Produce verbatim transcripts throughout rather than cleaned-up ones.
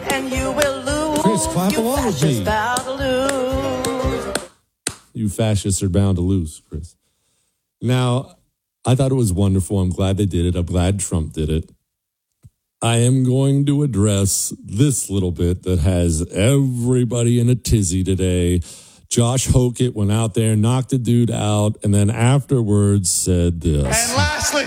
and you will lose. Chris, clap you along with fascists me. bound to lose. You fascists are bound to lose, Chris. Now, I thought it was wonderful. I'm glad they did it. I'm glad Trump did it. I am going to address this little bit that has everybody in a tizzy today. Josh Hokett went out there, knocked the dude out, and then afterwards said this. And lastly,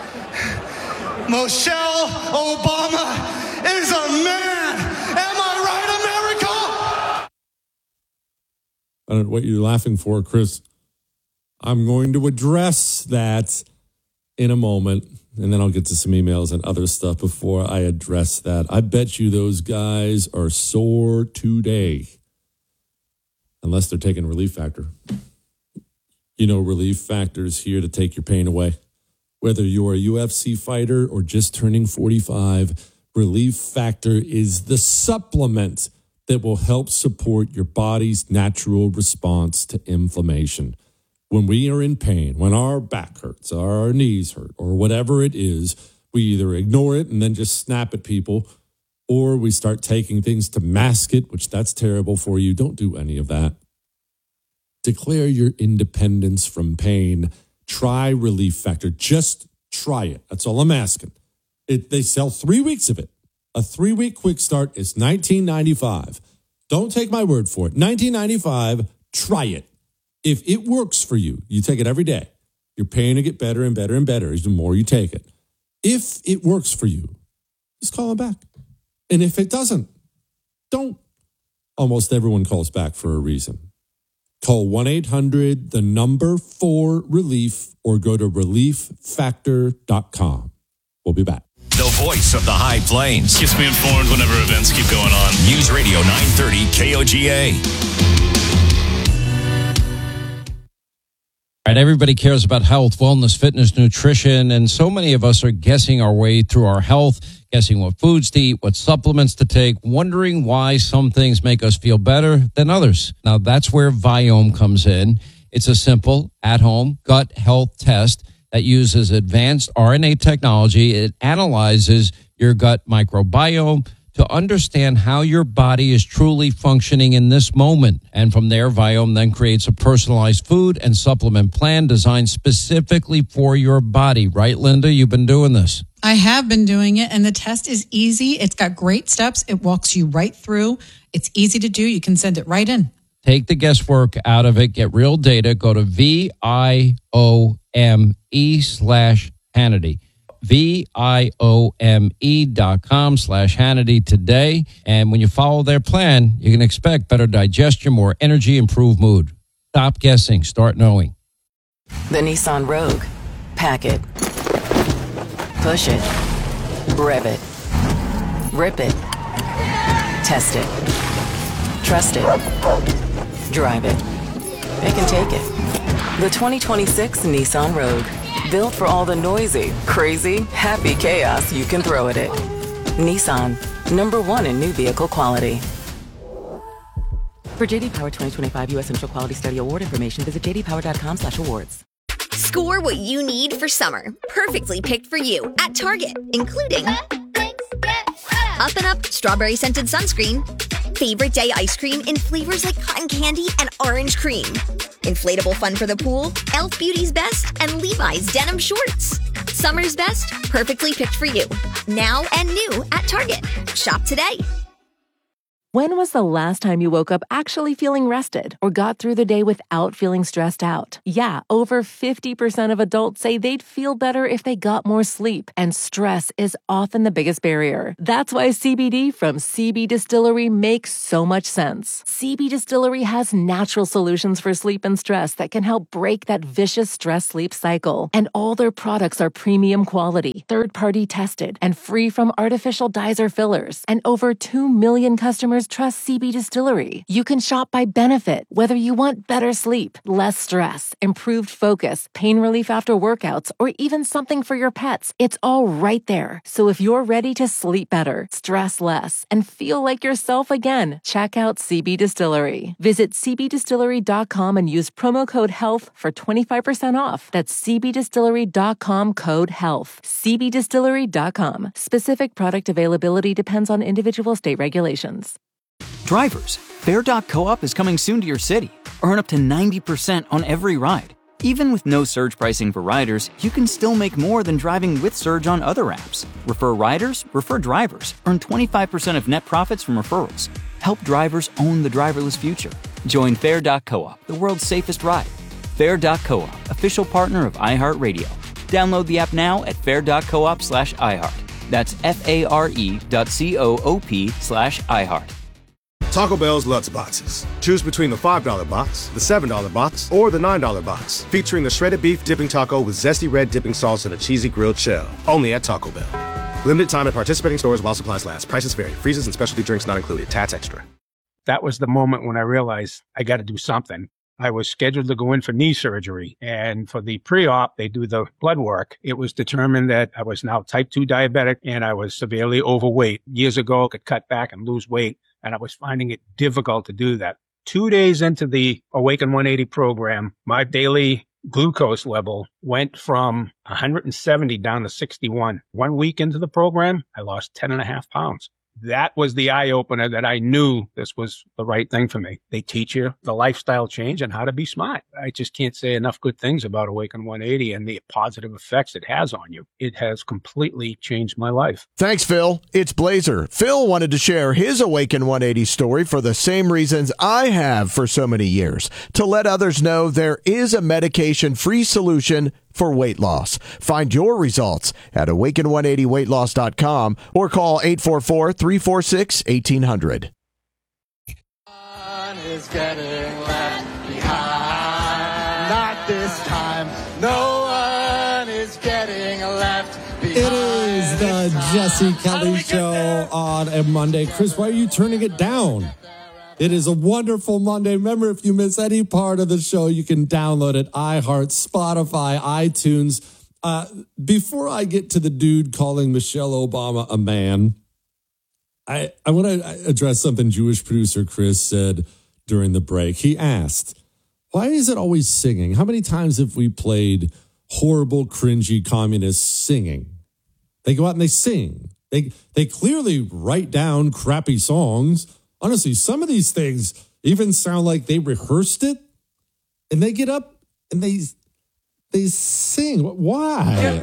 Michelle Obama is a man. Am I right, America? I don't know what you're laughing for, Chris. I'm going to address that in a moment, and then I'll get to some emails and other stuff before I address that. I bet you those guys are sore today, unless they're taking Relief Factor. You know, Relief Factor's here to take your pain away. Whether you're a U F C fighter or just turning forty-five, Relief Factor is the supplement that will help support your body's natural response to inflammation. When we are in pain, when our back hurts, our knees hurt, or whatever it is, we either ignore it and then just snap at people, or we start taking things to mask it, which that's terrible for you. Don't do any of that. Declare your independence from pain. Try Relief Factor. Just try it. That's all I'm asking. It, they sell three weeks of it. A three-week quick start is nineteen ninety-five dollars. Don't take my word for it. nineteen ninety-five dollars. Try it. If it works for you, you take it every day. Your pain will get better and better and better as the more you take it. If it works for you, just call them back. And if it doesn't, don't. Almost everyone calls back for a reason. Call one eight hundred, the number four relief, or go to relief factor dot com. We'll be back. The voice of the High Plains. Keeps me informed whenever events keep going on. News Radio nine thirty K O G A. All right, everybody cares about health, wellness, fitness, nutrition, and so many of us are guessing our way through our health, guessing what foods to eat, what supplements to take, wondering why some things make us feel better than others. Now, that's where Viome comes in. It's a simple, at-home gut health test that uses advanced R N A technology. It analyzes your gut microbiome to understand how your body is truly functioning in this moment. And from there, Viome then creates a personalized food and supplement plan designed specifically for your body. Right, Linda? You've been doing this. I have been doing it, and the test is easy. It's got great steps. It walks you right through. It's easy to do. You can send it right in. Take the guesswork out of it. Get real data. Go to V I O M E slash Hannity. V-I-O-M-E dot com slash Hannity today. And when you follow their plan, you can expect better digestion, more energy, improved mood. Stop guessing. Start knowing. The Nissan Rogue. Pack it. Push it. Rev it. Rip it. Test it. Trust it. Drive it. It can take it. The twenty twenty-six Nissan Rogue. Built for all the noisy, crazy, happy chaos you can throw at it. Nissan, number one in new vehicle quality. For J D Power twenty twenty-five U S Central Quality Study Award information, visit j d power dot com slash awards. Score what you need for summer. Perfectly picked for you at Target, including Up and Up Strawberry Scented Sunscreen, Favorite Day Ice Cream in flavors like cotton candy and orange cream, inflatable fun for the pool, Elf Beauty's Best, and Levi's Denim Shorts. Summer's best, perfectly picked for you. Now and new at Target. Shop today. When was the last time you woke up actually feeling rested or got through the day without feeling stressed out? Yeah, over fifty percent of adults say they'd feel better if they got more sleep, and stress is often the biggest barrier. That's why C B D from C B Distillery makes so much sense. C B Distillery has natural solutions for sleep and stress that can help break that vicious stress-sleep cycle. And all their products are premium quality, third-party tested, and free from artificial dyes or fillers. And over two million customers customers trust C B Distillery. You can shop by benefit, whether you want better sleep, less stress, improved focus, pain relief after workouts, or even something for your pets. It's all right there. So if you're ready to sleep better, stress less, and feel like yourself again, check out C B Distillery. Visit c b distillery dot com and use promo code HEALTH for twenty-five percent off. That's c b distillery dot com code HEALTH. c b distillery dot com. Specific product availability depends on individual state regulations. Drivers, Fair dot coop is coming soon to your city. Earn up to ninety percent on every ride. Even with no surge pricing for riders, you can still make more than driving with Surge on other apps. Refer riders, refer drivers. Earn twenty-five percent of net profits from referrals. Help drivers own the driverless future. Join Fair dot coop, the world's safest ride. Fair dot coop, official partner of iHeartRadio. Download the app now at fair dot coop slash iHeart. That's F-A-R-E dot C-O-O-P slash iHeart. Taco Bell's Lutz Boxes. Choose between the five dollar box, the seven dollar box, or the nine dollar box. Featuring the shredded beef dipping taco with zesty red dipping sauce and a cheesy grilled shell. Only at Taco Bell. Limited time at participating stores while supplies last. Prices vary. Freezes and specialty drinks not included. Tax extra. That was the moment when I realized I got to do something. I was scheduled to go in for knee surgery, and for the pre-op, they do the blood work. It was determined that I was now type two diabetic and I was severely overweight. Years ago, I could cut back and lose weight, and I was finding it difficult to do that. Two days into the Awaken one eighty program, my daily glucose level went from one hundred seventy down to sixty-one. One week into the program, I lost ten and a half pounds. That was the eye-opener that I knew this was the right thing for me. They teach you the lifestyle change and how to be smart. I just can't say enough good things about Awaken one eighty and the positive effects it has on you. It has completely changed my life. Thanks, Phil. It's Blazer. Phil wanted to share his Awaken one eighty story for the same reasons I have for so many years, to let others know there is a medication-free solution for weight loss. Find your results at awaken one eighty weight loss dot com or call eight four four, three four six, one eight hundred. Is getting left behind. Not this time. No one is getting left behind. It is the Jesse Kelly Show on a Monday. Chris, why are you turning it down? It is a wonderful Monday. Remember, if you miss any part of the show, you can download it. iHeart, Spotify, iTunes. Uh, before I get to the dude calling Michelle Obama a man, I, I want to address something Jewish producer Chris said during the break. He asked, why is it always singing? How many times have we played horrible, cringy communists singing? They go out and they sing. They, they clearly write down crappy songs. Honestly, some of these things even sound like they rehearsed it, and they get up and they they sing. Why?